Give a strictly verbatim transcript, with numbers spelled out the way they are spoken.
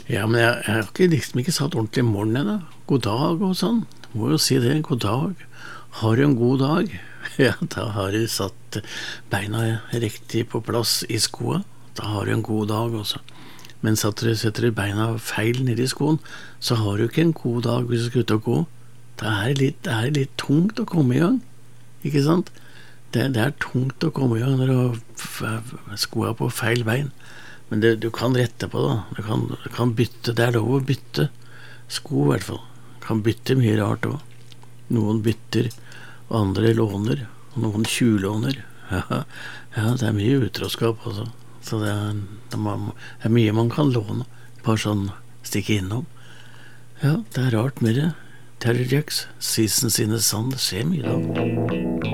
Ja, men jeg, jeg har ikke, liksom ikke satt ordentlig morgen ennå. God dag og sånn. Må jo si det. God dag. Har du en god dag? Ja, da har du satt beina riktig på plass i skoa. Da har du en god dag også. Men setter du, setter du beina feil ned i skoen, så har du ikke en god dag hvis du skal ut og gå. Det er litt, det er litt tungt å komme i gang. Ikke sant? Det, det er tungt å komme i gang når du har f- skoa på feil bein. Men det, du kan rette på det. Du kan, du kan bytte. Det er lov å bytte sko, i hvert fall. Du kan bytte mye rart òg. Noen bytter, andre låner, og noen tjuvlåner. Ja, ja, det er mye utroskap også. Så det er, det er mye man kan låne. Bare sånn stikke innom. Ja, det er rart med det. Terry Jacks, Seasons in the Sun, det skjer mye da.